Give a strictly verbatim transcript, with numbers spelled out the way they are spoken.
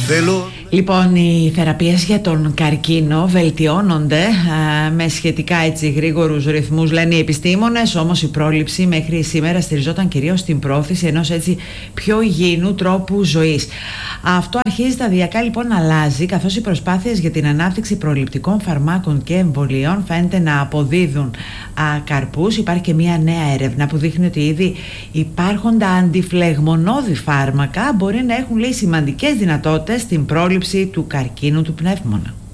Θέλω... Λοιπόν, οι θεραπείες για τον καρκίνο βελτιώνονται α, με σχετικά έτσι γρήγορους ρυθμούς, λένε οι επιστήμονες, όμως η πρόληψη μέχρι σήμερα στηριζόταν κυρίως στην πρόθεση ενός έτσι πιο υγιεινού τρόπου ζωής. Αυτό αρχίζει σταδιακά λοιπόν να αλλάζει, καθώς οι προσπάθειες για την ανάπτυξη προληπτικών φαρμάκων και εμβολίων φαίνεται να αποδίδουν α, καρπούς. Υπάρχει και μια νέα έρευνα που δείχνει ότι ήδη υπάρχοντα αντιφλεγμονώδη φάρμακα μπορεί να έχουν λέει σημαντικές δυνατότητες στην πρόληψη του καρκίνου του πνεύμονα.